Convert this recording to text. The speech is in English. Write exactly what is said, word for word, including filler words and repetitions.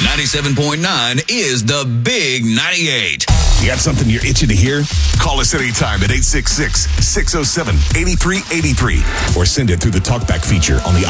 ninety-seven point nine is the Big ninety-eight. You got something you're itching to hear? Call us anytime at eight six six, six oh seven, eight three eight three or send it through the TalkBack feature on the